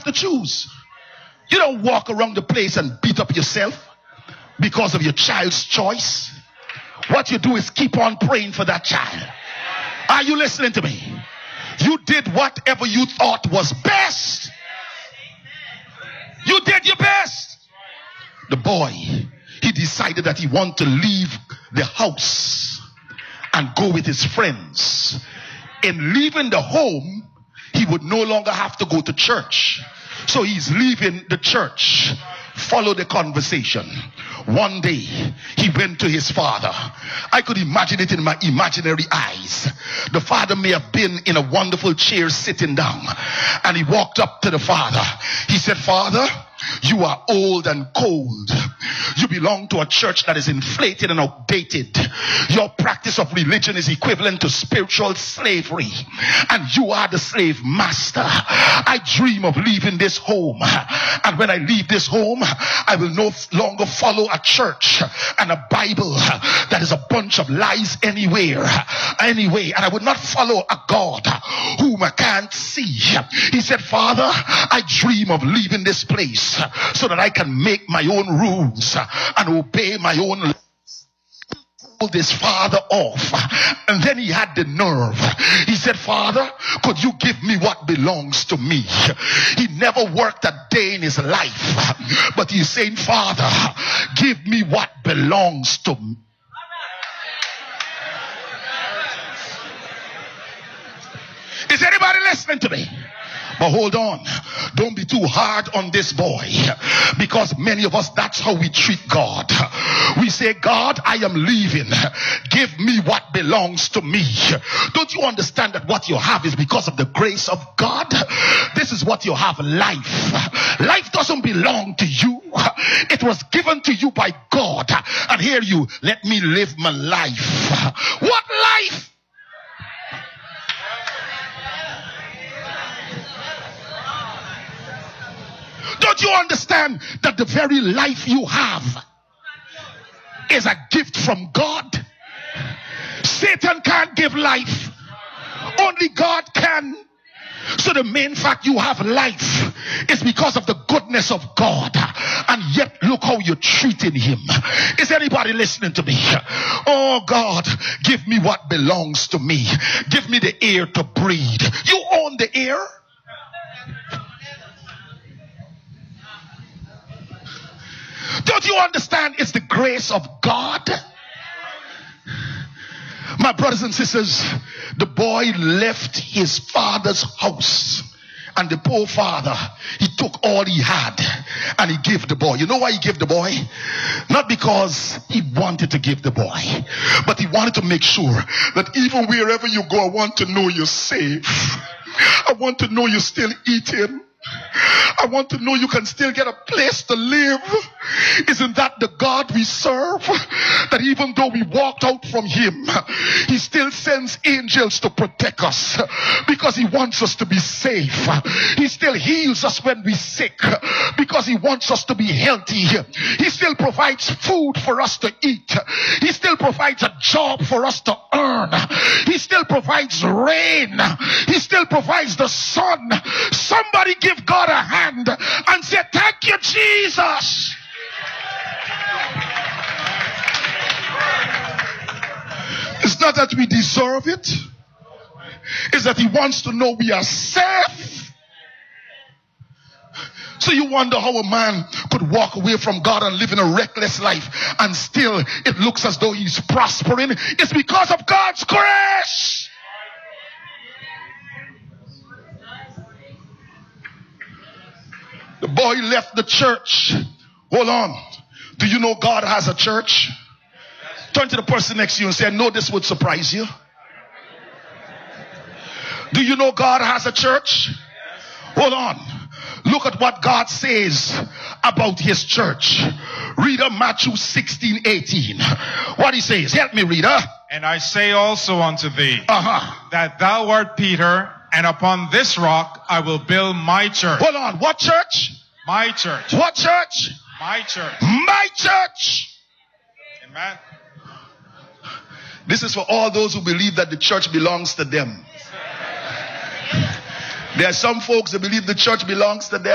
to choose. You don't walk around the place and beat up yourself because of your child's choice. What you do is keep on praying for that child. Are you listening to me? You did whatever you thought was best. You did your best. The boy, he decided that he wanted to leave the house and go with his friends. In leaving the home, he would no longer have to go to church. So he's leaving the church. Follow the conversation. One day, he went to his father. I could imagine it in my imaginary eyes. The father may have been in a wonderful chair sitting down. And he walked up to the father. He said, "Father, you are old and cold. You belong to a church that is inflated and outdated. Your practice of religion is equivalent to spiritual slavery. And you are the slave master. I dream of leaving this home. And when I leave this home, I will no longer follow a church and a Bible that is a bunch of lies anyway. And I would not follow a God whom I can't see." He said, "Father, I dream of leaving this place so that I can make my own rules and obey my own laws." Pulled his father off, and then he had the nerve. He said, "Father, could you give me what belongs to me?" He never worked a day in his life, but he's saying, "Father, give me what belongs to me." Is anybody listening to me? But hold on, don't be too hard on this boy, because many of us, that's how we treat God. We say, "God, I am leaving. Give me what belongs to me." Don't you understand that what you have is because of the grace of God? This is what you have, life. Life doesn't belong to you. It was given to you by God. And here you, let me live my life. What life? Don't you understand that the very life you have is a gift from God? Satan can't give life. Only God can. So the main fact you have life is because of the goodness of God. And yet look how you're treating him. Is anybody listening to me? Oh God, give me what belongs to me. Give me the air to breathe. You own the air. Don't you understand? It's the grace of God. My brothers and sisters, the boy left his father's house. And the poor father, he took all he had and he gave the boy. You know why he gave the boy? Not because he wanted to give the boy, but he wanted to make sure that even wherever you go, I want to know you're safe. I want to know you're still eating. I want to know you can still get a place to live. Isn't that the God we serve? That even though we walked out from him, he still sends angels to protect us because he wants us to be safe. He still heals us when we're sick because he wants us to be healthy. He still provides food for us to eat. He still provides a job for us to earn. He still provides rain. He still provides the sun. Somebody give God a hand and say, "Thank you, Jesus." It's not that we deserve it. It's that he wants to know we are safe. So you wonder how a man could walk away from God and live in a reckless life and still it looks as though he's prospering. It's because of God's grace. The boy left the church. Hold on. Do you know God has a church? Turn to the person next to you and say, "I know this would surprise you." Do you know God has a church? Hold on. Look at what God says about his church. Read Matthew 16:18. What he says. Help me, reader. "And I say also unto thee, that thou art Peter, and upon this rock I will build my church." Hold on. What church? My church. What church? My church. My church. Amen. This is for all those who believe that the church belongs to them. There are some folks that believe the church belongs to them.